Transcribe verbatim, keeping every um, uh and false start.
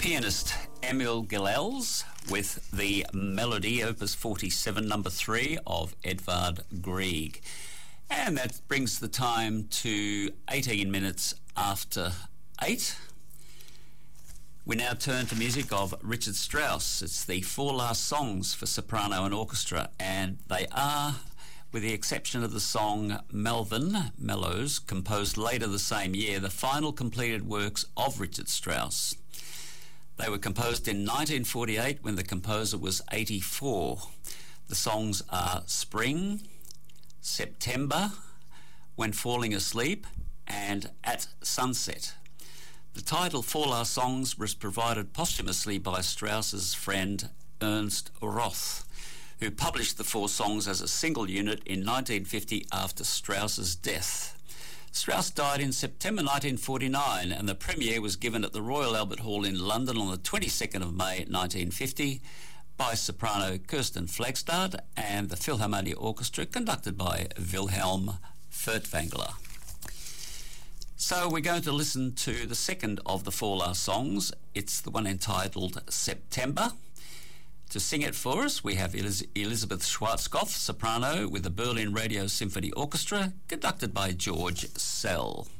pianist Emil Gilels with the melody, Opus forty-seven, number three of Edvard Grieg. And that brings the time to eighteen minutes after eight. We now turn to music of Richard Strauss. It's the four last songs for soprano and orchestra, and they are, with the exception of the song Melvin, Mellows, composed later the same year, the final completed works of Richard Strauss. They were composed in nineteen forty-eight when the composer was eighty-four. The songs are Spring, September, When Falling Asleep, and At Sunset. The title Four Last Songs was provided posthumously by Strauss's friend Ernst Roth, who published the four songs as a single unit in nineteen fifty after Strauss's death. Strauss died in September nineteen forty-nine, and the premiere was given at the Royal Albert Hall in London on the twenty-second of May nineteen fifty by soprano Kirsten Flagstad and the Philharmonia Orchestra, conducted by Wilhelm Furtwängler. So we're going to listen to the second of the four last songs. It's the one entitled September. To sing it for us, we have Elis- Elizabeth Schwarzkopf, soprano, with the Berlin Radio Symphony Orchestra, conducted by George Sell.